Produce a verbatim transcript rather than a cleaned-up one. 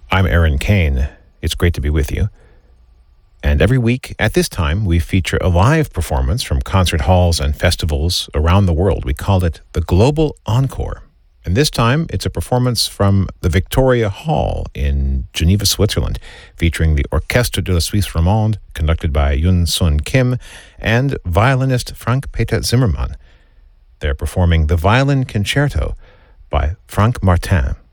I'm Aaron Kane. It's great to be with you. And every week at this time, we feature a live performance from concert halls and festivals around the world. We call it the Global Encore. And this time, it's a performance from the Victoria Hall in Geneva, Switzerland, featuring the Orchestre de la Suisse Romande, conducted by Yun Sun Kim, and violinist Frank-Peter Zimmermann. They're performing the Violin Concerto by Frank Martin.